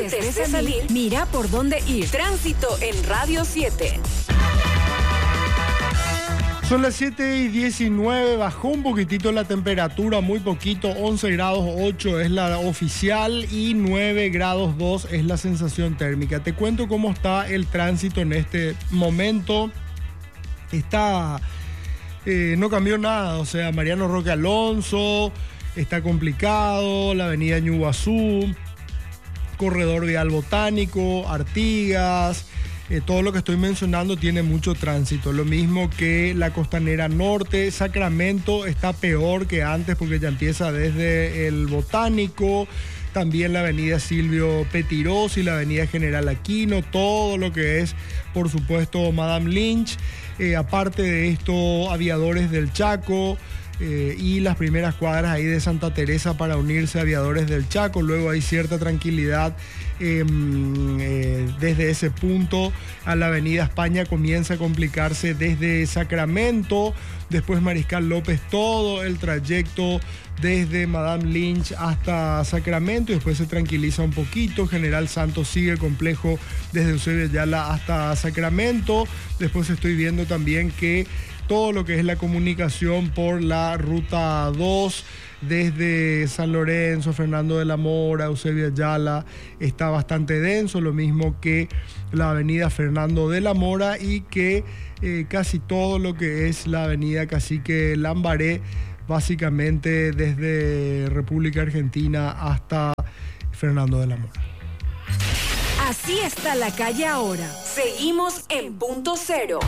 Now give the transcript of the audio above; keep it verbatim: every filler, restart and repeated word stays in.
Antes de salir, mira por dónde ir. Tránsito en Radio siete. Son las siete y diecinueve, bajó un poquitito la temperatura, muy poquito, once grados ocho es la oficial y nueve grados dos es la sensación térmica. Te cuento cómo está el tránsito en este momento. Está, eh, no cambió nada, o sea, Mariano Roque Alonso, está complicado, la avenida Ñuguazú, corredor vial Botánico, Artigas. Eh, todo lo que estoy mencionando tiene mucho tránsito, lo mismo que la Costanera Norte. Sacramento está peor que antes porque ya empieza desde el Botánico, también la avenida Silvio Petirosi, la avenida General Aquino, todo lo que es, por supuesto, Madame Lynch. Eh, aparte de esto, Aviadores del Chaco, Eh, y las primeras cuadras ahí de Santa Teresa para unirse a Aviadores del Chaco. Luego hay cierta tranquilidad eh, eh, desde ese punto. A la avenida España comienza a complicarse desde Sacramento, después Mariscal López, todo el trayecto desde Madame Lynch hasta Sacramento, y después se tranquiliza un poquito. General Santos sigue complejo desde Eusebio Ayala hasta Sacramento. Después estoy viendo también que todo lo que es la comunicación por la ruta dos, desde San Lorenzo, Fernando de la Mora, Eusebio Ayala, está bastante denso, lo mismo que la avenida Fernando de la Mora, y que eh, casi todo lo que es la avenida Cacique Lambaré, básicamente desde República Argentina hasta Fernando de la Mora. Así está la calle ahora. Seguimos en punto cero.